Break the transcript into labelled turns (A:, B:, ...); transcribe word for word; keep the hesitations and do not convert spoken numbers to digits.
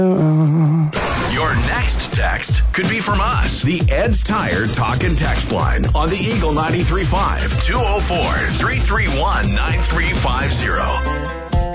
A: Your next text could be from us. The Ed's Tire Talk and Text line on the Eagle ninety-three point five, two oh four, three three one, nine three five zero.